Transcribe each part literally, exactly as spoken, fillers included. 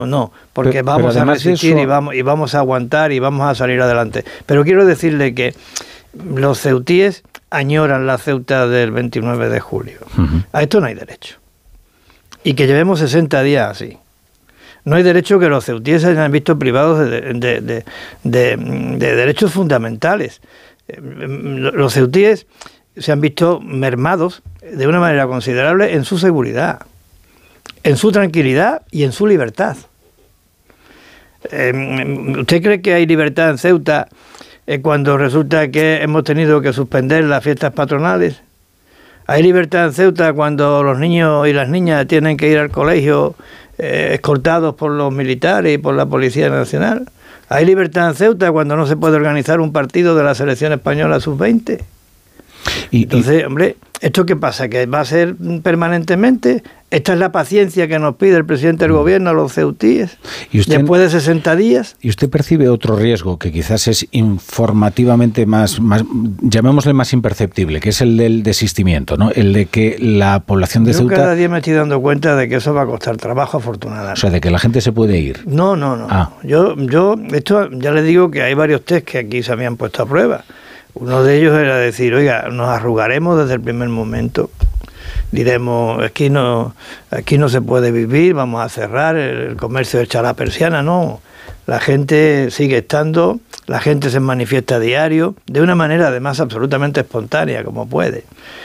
No, porque pero, vamos pero a resistir eso... y, vamos, y vamos a aguantar y vamos a salir adelante. Pero quiero decirle que los ceutíes añoran la Ceuta del veintinueve de julio. Uh-huh. A esto no hay derecho. Y que llevemos sesenta días así. No hay derecho que los ceutíes se hayan visto privados de, de, de, de, de derechos fundamentales. Los ceutíes se han visto mermados de una manera considerable en su seguridad, en su tranquilidad y en su libertad. Eh, ¿Usted cree que hay libertad en Ceuta eh, cuando resulta que hemos tenido que suspender las fiestas patronales? ¿Hay libertad en Ceuta cuando los niños y las niñas tienen que ir al colegio eh, escoltados por los militares y por la Policía Nacional? ¿Hay libertad en Ceuta cuando no se puede organizar un partido de la selección española sub veinte? Y, Entonces, y... hombre, ¿esto qué pasa? ¿Que va a ser permanentemente? ¿Esta es la paciencia que nos pide el presidente del gobierno a los ceutíes ¿Y usted, después de sesenta días? ¿Y usted percibe otro riesgo que quizás es informativamente más, más, llamémosle más imperceptible, que es el del desistimiento, ¿no? El de que la población de Yo Ceuta... Yo cada día me estoy dando cuenta de que eso va a costar trabajo, afortunadamente. O sea, de que la gente se puede ir. No, no, no. Ah. Yo, yo, esto ya les digo que hay varios test que aquí se habían puesto a prueba. Uno de ellos era decir, oiga, nos arrugaremos desde el primer momento. Diremos, aquí no, aquí no se puede vivir, vamos a cerrar, el, el comercio echará la persiana. No, la gente sigue estando, la gente se manifiesta a diario, de una manera además absolutamente espontánea, como puede.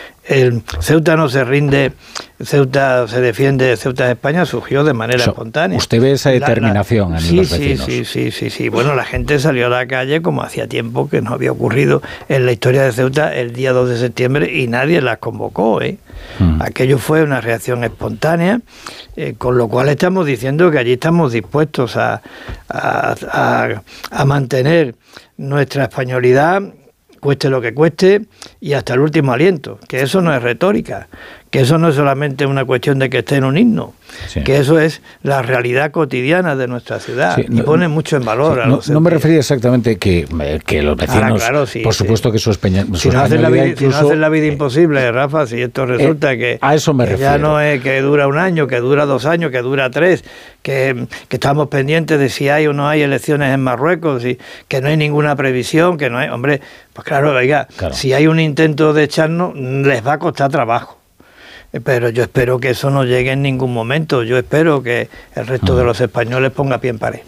El Ceuta no se rinde, Ceuta se defiende, Ceuta de España surgió de manera so, espontánea. ¿Usted ve esa determinación la, la, en sí, los sí, vecinos? Sí, sí, sí, sí. Bueno, la gente salió a la calle como hacía tiempo que no había ocurrido en la historia de Ceuta el día dos de septiembre y nadie las convocó, ¿eh? Hmm. Aquello fue una reacción espontánea, eh, con lo cual estamos diciendo que allí estamos dispuestos a, a, a, a mantener nuestra españolidad, cueste lo que cueste, y hasta el último aliento, que eso no es retórica, que eso no es solamente una cuestión de que esté en un himno, sí. que eso es la realidad cotidiana de nuestra ciudad, sí, y no, pone mucho en valor sí, a los no, no me refería exactamente que, que los vecinos, Ahora, claro, sí, por supuesto sí. que su, espeña, su si no hacen la, vida, incluso, si no hacen la vida imposible, Rafa, si esto resulta eh, que, a eso me que refiero. ya no es que dura un año, que dura dos años, que dura tres, que, que estamos pendientes de si hay o no hay elecciones en Marruecos, y que no hay ninguna previsión, que no hay, hombre, pues claro, oiga, claro. si hay un intento de echarnos, les va a costar trabajo. Pero yo espero que eso no llegue en ningún momento. Yo espero que el resto uh-huh. de los españoles ponga pie en pared.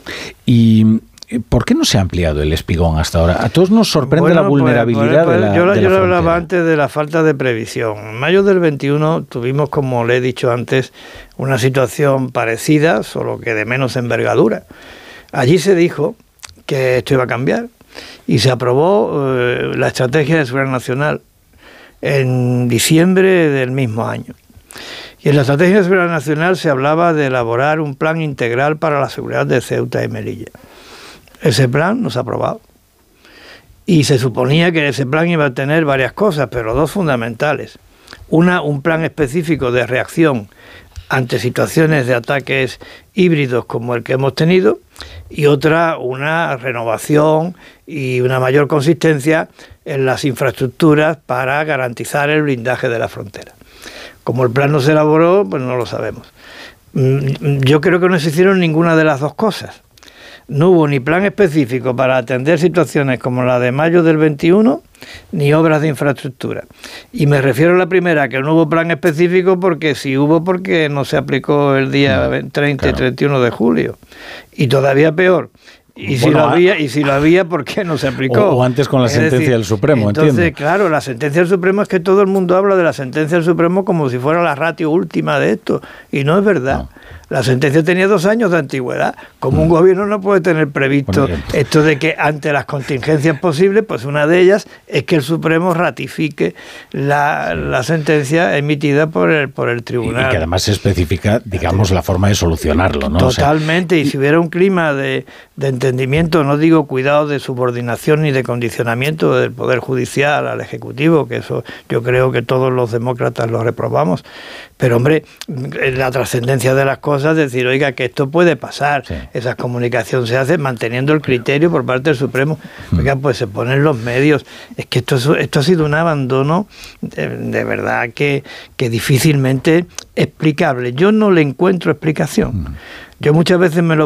¿Y por qué no se ha ampliado el espigón hasta ahora? A todos nos sorprende bueno, la vulnerabilidad pues, pues, de la Yo, de yo la le hablaba antes de la falta de previsión. En mayo del veintiuno tuvimos, como le he dicho antes, una situación parecida, solo que de menos envergadura. Allí se dijo que esto iba a cambiar y se aprobó eh, la Estrategia de Seguridad Nacional en diciembre del mismo año. Y en la Estrategia de Seguridad Nacional se hablaba de elaborar un plan integral para la seguridad de Ceuta y Melilla. Ese plan no se ha aprobado. Y se suponía que ese plan iba a tener varias cosas, pero dos fundamentales. Una, un plan específico de reacción ante situaciones de ataques híbridos como el que hemos tenido, y otra, una renovación y una mayor consistencia en las infraestructuras para garantizar el blindaje de la frontera. Como el plan no se elaboró, pues no lo sabemos. Yo creo que no se hicieron ninguna de las dos cosas. No hubo ni plan específico para atender situaciones como la de mayo del veintiuno, ni obras de infraestructura. Y me refiero a la primera, que no hubo plan específico porque sí hubo, porque no se aplicó el día treinta claro. y treinta y uno de julio. Y todavía peor. Y si, bueno, lo había, y si lo había, ¿por qué no se aplicó? O, o antes con la es sentencia decir, del Supremo, entonces, entiendo. Claro, la sentencia del Supremo es que todo el mundo habla de la sentencia del Supremo como si fuera la ratio última de esto. Y no es verdad. No. La sentencia tenía dos años de antigüedad. Como mm. un gobierno no puede tener previsto bueno, esto de que ante las contingencias posibles, pues una de ellas es que el Supremo ratifique la, la sentencia emitida por el, por el tribunal. Y, y que además se especifica, digamos, la forma de solucionarlo, ¿no? Totalmente. O sea, y si hubiera un clima de, de entendimiento, no digo cuidado de subordinación ni de condicionamiento del Poder Judicial al Ejecutivo, que eso yo creo que todos los demócratas lo reprobamos, pero hombre, la trascendencia de las cosas, decir, oiga, que esto puede pasar, sí. esa comunicación se hace manteniendo el criterio por parte del Supremo, oiga, pues se ponen los medios, es que esto, esto ha sido un abandono de, de verdad que, que difícilmente explicable. Yo no le encuentro explicación. Yo muchas veces me lo